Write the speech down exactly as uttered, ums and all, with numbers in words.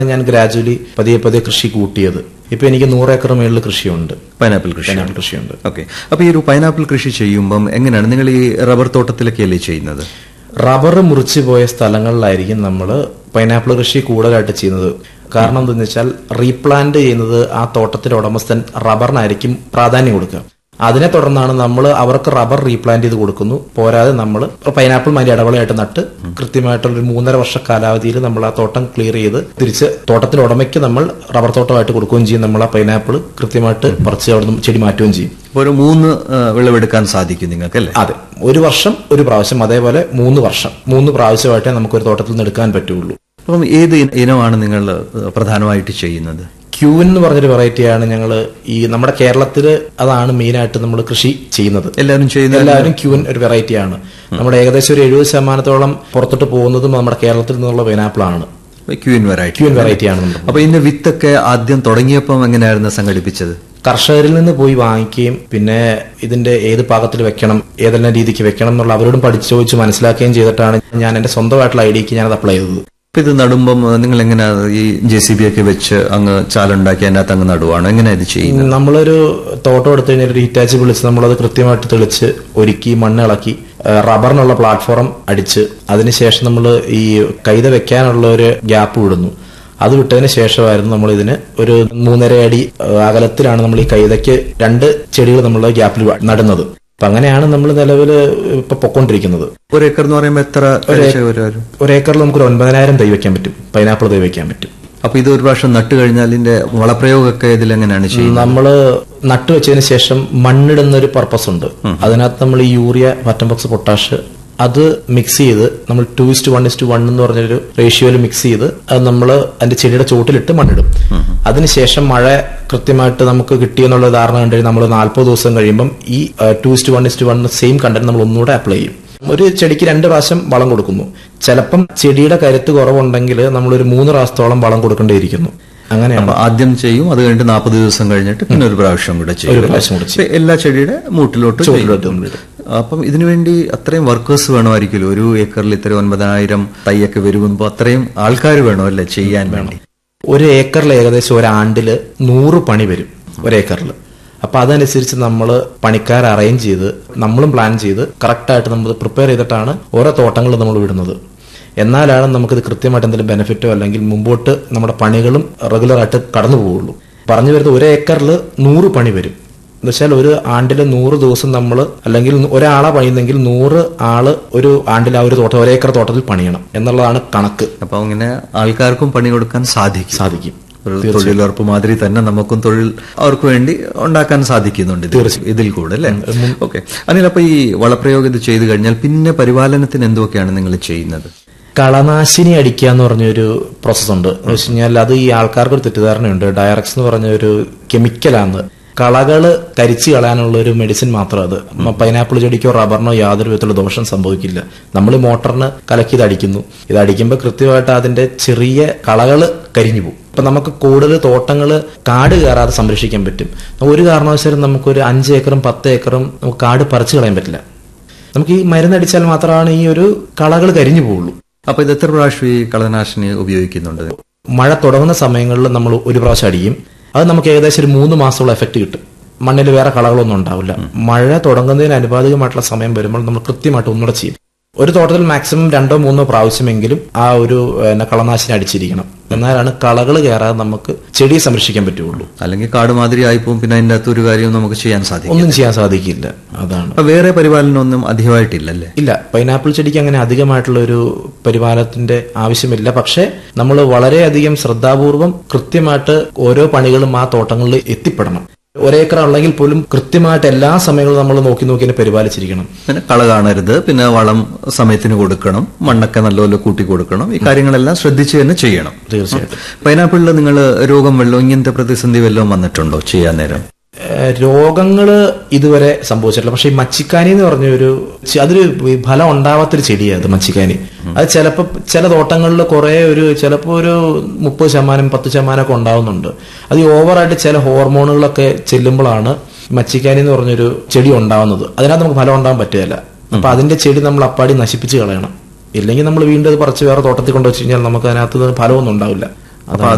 ഞാൻ ഗ്രാജുവലി പതിയെ പതിയെ കൃഷി കൂട്ടിയത്. ഇപ്പൊ എനിക്ക് നൂറ് ഏക്കർ മേളിൽ കൃഷിയുണ്ട്, പൈനാപ്പിൾ കൃഷി. പൈനാപ്പിൾ കൃഷിയുണ്ട്. ഓക്കെ. അപ്പൊ ഈ ഒരു പൈനാപ്പിൾ കൃഷി ചെയ്യുമ്പം എങ്ങനെയാണ് നിങ്ങൾ ഈ റബ്ബർ തോട്ടത്തിലൊക്കെയല്ലേ ചെയ്യുന്നത്? റബ്ബർ മുറിച്ചു പോയ സ്ഥലങ്ങളിലായിരിക്കും നമ്മൾ പൈനാപ്പിൾ കൃഷി കൂടുതലായിട്ട് ചെയ്യുന്നത്. കാരണം എന്താണെന്ന് വെച്ചാൽ റീപ്ലാന്റ് ചെയ്യുന്നത് ആ തോട്ടത്തിലെ ഉടമസ്ഥൻ റബ്ബറിനായിരിക്കും പ്രാധാന്യം കൊടുക്കുക. അതിനെ തുടർന്നാണ് നമ്മൾ അവർക്ക് റബ്ബർ റീപ്ലാന്റ് ചെയ്ത് കൊടുക്കുന്നു. പോരാതെ നമ്മൾ പൈനാപ്പിൾ മാതിരി ഇടവേളയായിട്ട് നട്ട് കൃത്യമായിട്ടുള്ള ഒരു മൂന്നര വർഷ കാലാവധിയിൽ നമ്മൾ ആ തോട്ടം ക്ലിയർ ചെയ്ത് തിരിച്ച് തോട്ടത്തിലെ ഉടമയ്ക്ക് നമ്മൾ റബ്ബർ തോട്ടമായിട്ട് കൊടുക്കുകയും ചെയ്യും. നമ്മൾ ആ പൈനാപ്പിൾ കൃത്യമായിട്ട് പറിച്ച് അവിടെ നിന്ന് ചെടി മാറ്റുകയും ചെയ്യും. ഒരു മൂന്ന് വിളവെടുക്കാൻ സാധിക്കും നിങ്ങൾക്ക് അല്ലേ? അതെ, ഒരു വർഷം ഒരു പ്രാവശ്യം, അതേപോലെ മൂന്ന് വർഷം മൂന്ന് പ്രാവശ്യമായിട്ടേ നമുക്ക് ഒരു തോട്ടത്തിൽ നിന്ന് എടുക്കാൻ പറ്റുള്ളൂ. അപ്പം ഏത് ഇനമാണ് നിങ്ങൾ പ്രധാനമായിട്ട് ചെയ്യുന്നത്? ക്യൂൻ എന്ന് പറഞ്ഞൊരു വെറൈറ്റിയാണ് ഞങ്ങൾ ഈ നമ്മുടെ കേരളത്തില് അതാണ് മെയിനായിട്ട് നമ്മൾ കൃഷി ചെയ്യുന്നത്. എല്ലാവരും ചെയ്യുന്നത് എല്ലാവരും ക്യൂൻ ഒരു വെറൈറ്റിയാണ്. നമ്മുടെ ഏകദേശം ഒരു എഴുപത് ശതമാനത്തോളം പുറത്തോട്ട് പോകുന്നതും നമ്മുടെ കേരളത്തിൽ നിന്നുള്ള പൈനാപ്പിൾ ആണ്. ക്യൂൻ വെറൈറ്റി ക്യൂൻ വെറൈറ്റി ആണ്. അപ്പൊ ഇതിന്റെ വിത്തൊക്കെ ആദ്യം തുടങ്ങിയപ്പോൾ എങ്ങനെയായിരുന്നു സംഘടിപ്പിച്ചത്? കർഷകരിൽ നിന്ന് പോയി വാങ്ങിക്കുകയും പിന്നെ ഇതിന്റെ ഏത് പാകത്തിൽ വെക്കണം, ഏതെല്ലാം രീതിക്ക് വെക്കണം എന്നുള്ള അവരോടും പഠിച്ചു ചോദിച്ച് മനസ്സിലാക്കുകയും ചെയ്തിട്ടാണ് ഞാൻ എന്റെ സ്വന്തമായിട്ടുള്ള ഐഡിയക്ക് ഞാനത് അപ്ലൈ ചെയ്തത്. ഇത് നടുമ്പം നിങ്ങൾ എങ്ങനെയാ ഈ ജെ സി ബി ഒക്കെ വെച്ച് അങ്ങ് ചാലുണ്ടാക്കി അതിനകത്ത് അങ്ങ് നടുവാണ്? എങ്ങനെയാ ഇത് ചെയ്യുന്നത്? നമ്മളൊരു തോട്ടം എടുത്തു കഴിഞ്ഞാൽ ഒരു ഹിറ്റാച്ചി വിളിച്ച് നമ്മളത് കൃത്യമായിട്ട് തെളിച്ച് ഒരുക്കി മണ്ണ് ഇളക്കി റബ്ബറിനുള്ള പ്ലാറ്റ്ഫോം അടിച്ച് അതിനുശേഷം നമ്മൾ ഈ കൈത വെക്കാനുള്ള ഒരു ഗ്യാപ്പ് വിടുന്നു. അത് വിട്ടതിന് ശേഷമായിരുന്നു നമ്മൾ ഇതിന് ഒരു മൂന്നര അടി അകലത്തിലാണ് നമ്മൾ ഈ കൈതയ്ക്ക് രണ്ട് ചെടികൾ നമ്മൾ ഗ്യാപ്പിൽ നടുന്നത്. അപ്പൊ അങ്ങനെയാണ് നമ്മൾ നിലവിൽ ഇപ്പൊ പൊക്കോണ്ടിരിക്കുന്നത്. ഒരു ഏക്കർ എന്ന് പറയുമ്പോൾ എത്ര? ഒരു ഏക്കറിൽ നമുക്കൊരു ഒൻപതിനായിരം തൈ വെക്കാൻ പറ്റും, പൈനാപ്പിൾ തൈ വെക്കാൻ പറ്റും. അപ്പൊ ഇത് ഒരു പ്രാവശ്യം നട്ട് കഴിഞ്ഞാൽ ഇതിന്റെ വളപ്രയോഗമൊക്കെ ഇതിലെങ്ങനെയാണ് ചെയ്യുന്നത്? നമ്മള് നട്ട് വെച്ചതിന് ശേഷം മണ്ണിടുന്ന ഒരു പർപ്പസ് ഉണ്ട്. അതിനകത്ത് നമ്മൾ ഈ യൂറിയ, ഫാറ്റംബോക്സ്, പൊട്ടാഷ് അത് മിക്സ് ചെയ്ത് നമ്മൾ to is to one is to one എന്ന് പറഞ്ഞൊരു റേഷ്യോയിൽ മിക്സ് ചെയ്ത് അത് നമ്മൾ അതിന്റെ ചെടിയുടെ ചോട്ടിലിട്ട് മണ്ണിടും. അതിനുശേഷം മഴ കൃത്യമായിട്ട് നമുക്ക് കിട്ടിയെന്നുള്ള ധാരണ കണ്ടുകഴിഞ്ഞാൽ നമ്മൾ നാൽപ്പത് ദിവസം കഴിയുമ്പം ഈ to is to one is to one same content നമ്മൾ ഒന്നുകൂടെ അപ്ലൈ ചെയ്യും. ഒരു ചെടിക്ക് രണ്ട് പ്രാവശ്യം വളം കൊടുക്കുന്നു. ചിലപ്പം ചെടിയുടെ കരുത്ത് കുറവുണ്ടെങ്കിൽ നമ്മളൊരു മൂന്ന് പ്രാവശ്യത്തോളം വളം കൊടുക്കേണ്ടിയിരിക്കുന്നു. അങ്ങനെയാണ് ആദ്യം ചെയ്യും. അത് കഴിഞ്ഞിട്ട് നാൽപ്പത് ദിവസം കഴിഞ്ഞിട്ട് പിന്നെ ഒരു പ്രാവശ്യം കൂടെ ചെയ്യും. എല്ലാ ചെടിയുടെ മൂട്ടിലോട്ട് ചോട്ടിലോട്ട്. അപ്പം ഇതിനുവേണ്ടി അത്രയും വർക്കേഴ്സ് വേണമായിരിക്കുമല്ലോ. ഒരു ഏക്കറിൽ ഇത്ര ഒൻപതിനായിരം തൈയൊക്കെ വരുമ്പോൾ അത്രയും ആൾക്കാർ വേണോ അല്ലേ ചെയ്യാൻ വേണ്ടി? ഒരു ഏക്കറിൽ ഏകദേശം ഒരാണ്ടില് നൂറ് പണി വരും ഒരേക്കറിൽ. അപ്പൊ അതനുസരിച്ച് നമ്മൾ പണിക്കാരെ അറേഞ്ച് ചെയ്ത് നമ്മളും പ്ലാൻ ചെയ്ത് കറക്റ്റായിട്ട് നമ്മൾ പ്രിപ്പയർ ചെയ്തിട്ടാണ് ഓരോ തോട്ടങ്ങൾ നമ്മൾ വിടുന്നത്. എന്നാലാണ് നമുക്കിത് കൃത്യമായിട്ട് എന്തെങ്കിലും ബെനിഫിറ്റോ അല്ലെങ്കിൽ മുമ്പോട്ട് നമ്മുടെ പണികളും റെഗുലറായിട്ട് കടന്നു പോവുള്ളൂ. പറഞ്ഞു വരുന്നത് ഒരു ഏക്കറിൽ നൂറ് പണി വരും എന്ന് വെച്ചാൽ ഒരു ആണ്ടില് നൂറ് ദിവസം നമ്മൾ അല്ലെങ്കിൽ ഒരാളെ പണിയുന്നെങ്കിൽ നൂറ് ആള് ഒരു ആണ്ടിൽ ആ ഒരു തോട്ടം ഒരേക്കർ തോട്ടത്തിൽ പണിയണം എന്നുള്ളതാണ് കണക്ക്. അപ്പൊ അങ്ങനെ ആൾക്കാർക്കും പണി കൊടുക്കാൻ സാധിക്കും സാധിക്കും തൊഴിലുറപ്പ് മാതിരി തന്നെ നമുക്കും തൊഴിൽ അവർക്ക് വേണ്ടി ഉണ്ടാക്കാൻ സാധിക്കുന്നുണ്ട് ഇതിൽ കൂടെ അല്ലേ? ഓക്കെ. അനിൽ, അപ്പൊ ഈ വളപ്രയോഗം ഇത് ചെയ്തു കഴിഞ്ഞാൽ പിന്നെ പരിപാലനത്തിന് എന്തൊക്കെയാണ് നിങ്ങൾ ചെയ്യുന്നത്? കളനാശിനി അടിക്കുക എന്ന് പറഞ്ഞൊരു പ്രോസസ് ഉണ്ട്. എന്ന് വെച്ച് കഴിഞ്ഞാൽ അത് ഈ ആൾക്കാർക്ക് ഒരു തെറ്റിദ്ധാരണയുണ്ട്. ഡയറക്സ് എന്ന് പറഞ്ഞ ഒരു കെമിക്കലാണ്. കളകള് കരിച്ചു കളയാനുള്ള ഒരു മെഡിസിൻ മാത്രം. അത് പൈനാപ്പിൾ ചെടിക്കോ റബ്ബറിനോ യാതൊരു വിധത്തിലുള്ള ദോഷം സംഭവിക്കില്ല. നമ്മൾ മോട്ടറിന് കലക്കി ഇത് അടിക്കുന്നു. ഇത് അടിക്കുമ്പോൾ കൃത്യമായിട്ട് അതിന്റെ ചെറിയ കളകള് കരിഞ്ഞു പോകും. അപ്പൊ നമുക്ക് കൂടുതൽ തോട്ടങ്ങള് കാട് കയറാതെ സംരക്ഷിക്കാൻ പറ്റും. ഒരു കാരണവശാലും നമുക്കൊരു അഞ്ച് ഏക്കറും പത്ത് ഏക്കറും നമുക്ക് കാട് പറിച്ചു കളയാൻ പറ്റില്ല. നമുക്ക് ഈ മരുന്നടിച്ചാൽ മാത്രമാണ് ഈ ഒരു കളകൾ കരിഞ്ഞു പോവുള്ളൂ. അപ്പൊ ഇത് എത്ര പ്രാവശ്യം ഈ കളനാശിനി ഉപയോഗിക്കുന്നുണ്ട്? മഴ തുടങ്ങുന്ന സമയങ്ങളിൽ നമ്മൾ ഒരു പ്രാവശ്യം അടിക്കും. അത് നമുക്ക് ഏകദേശം ഒരു മൂന്ന് മാസമുള്ള എഫക്ട് കിട്ടും. മണ്ണിൽ വേറെ കളകളൊന്നും ഉണ്ടാവില്ല. മഴ തുടങ്ങുന്നതിന് അനുപാതികമായിട്ടുള്ള സമയം വരുമ്പോൾ നമ്മൾ കൃത്യമായിട്ട് ഒന്നുകൂടെ ചെയ്യും. ഒരു തോട്ടത്തിൽ മാക്സിമം രണ്ടോ മൂന്നോ പ്രാവശ്യമെങ്കിലും ആ ഒരു കളനാശിനി അടിച്ചിരിക്കണം. എന്നാലാണ് കളകൾ കയറാതെ നമുക്ക് ചെടിയെ സംരക്ഷിക്കാൻ പറ്റുള്ളൂ. അല്ലെങ്കിൽ കാട് മാതിരി ആയിപ്പോവും. പിന്നെ അതിന്റെ അകത്ത് ഒരു കാര്യം നമുക്ക് ചെയ്യാൻ സാധിക്കും ഒന്നും ചെയ്യാൻ സാധിക്കില്ല. അതാണ്. വേറെ പരിപാലനം ഒന്നും അധികമായിട്ടില്ലല്ലേ? ഇല്ല, പൈനാപ്പിൾ ചെടിക്ക് അങ്ങനെ അധികമായിട്ടുള്ള ഒരു പരിപാലനത്തിന്റെ ആവശ്യമില്ല. പക്ഷെ നമ്മൾ വളരെയധികം ശ്രദ്ധാപൂർവം കൃത്യമായിട്ട് ഓരോ പണികളും ആ തോട്ടങ്ങളിൽ എത്തിപ്പെടണം. ഒരേക്കർ ഉണ്ടെങ്കിൽ പോലും കൃത്യമായിട്ട് എല്ലാ സമയങ്ങളും നമ്മൾ നോക്കി നോക്കി തന്നെ പരിപാലിച്ചിരിക്കണം. പിന്നെ കള കാണരുത്, പിന്നെ വളം സമയത്തിന് കൊടുക്കണം, മണ്ണൊക്കെ നല്ലപോലെ കൂട്ടി കൊടുക്കണം. ഈ കാര്യങ്ങളെല്ലാം ശ്രദ്ധിച്ച് തന്നെ ചെയ്യണം. തീർച്ചയായിട്ടും. പൈനാപ്പിളിൽ നിങ്ങൾ രോഗം വെള്ളം ഇങ്ങനത്തെ പ്രതിസന്ധി വല്ലതും വന്നിട്ടുണ്ടോ ചെയ്യാൻ നേരം? രോഗങ്ങള് ഇതുവരെ സംഭവിച്ചിട്ടില്ല. പക്ഷെ ഈ മച്ചിക്കാനി എന്ന് പറഞ്ഞൊരു അതൊരു ഫലം ഉണ്ടാവാത്തൊരു ചെടിയാണ് മച്ചിക്കാനി. അത് ചിലപ്പോൾ ചില തോട്ടങ്ങളിൽ കുറെ ഒരു ചിലപ്പോൾ ഒരു മുപ്പത് ശതമാനം പത്ത് ശതമാനം ഒക്കെ ഉണ്ടാവുന്നുണ്ട്. അത് ഈ ഓവറായിട്ട് ചില ഹോർമോണുകളൊക്കെ ചെല്ലുമ്പോഴാണ് മച്ചിക്കാനി എന്ന് പറഞ്ഞൊരു ചെടി ഉണ്ടാവുന്നത്. അതിനകത്ത് നമുക്ക് ഫലം ഉണ്ടാവാൻ പറ്റുകയില്ല. അപ്പൊ അതിന്റെ ചെടി നമ്മൾ അപ്പാടി നശിപ്പിച്ച് കളയണം. ഇല്ലെങ്കിൽ നമ്മൾ വീണ്ടും അത് പറിച്ച് വേറെ തോട്ടത്തിൽ കൊണ്ടുവച്ച് കഴിഞ്ഞാൽ നമുക്ക് അതിനകത്ത് ഫലമൊന്നും ഉണ്ടാവില്ല. അപ്പൊ